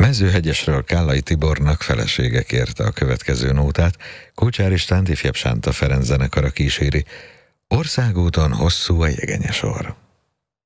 Mezőhegyesről Kállai Tibornak felesége kérte a következő nótát, Kócsár Istvánt ifjabb Sánta Ferenc zenekara kíséri. Országúton hosszú a jegenyesor.